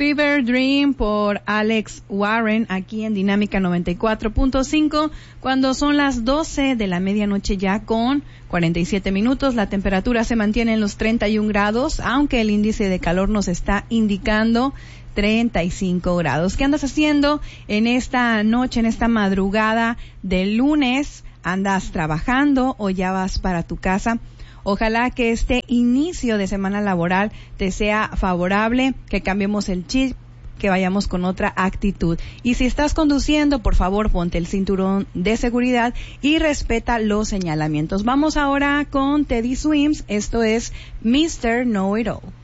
Fever Dream por Alex Warren aquí en Dinámica 94.5 cuando son las 12 de la medianoche ya con 47 minutos. La temperatura se mantiene en los 31 grados, aunque el índice de calor nos está indicando 35 grados. ¿Qué andas haciendo en esta noche, en esta madrugada del lunes? ¿Andas trabajando o ya vas para tu casa? Ojalá que este inicio de semana laboral te sea favorable, que cambiemos el chip, que vayamos con otra actitud. Y si estás conduciendo, por favor, ponte el cinturón de seguridad y respeta los señalamientos. Vamos ahora con Teddy Swims. Esto es Mr. Know It All.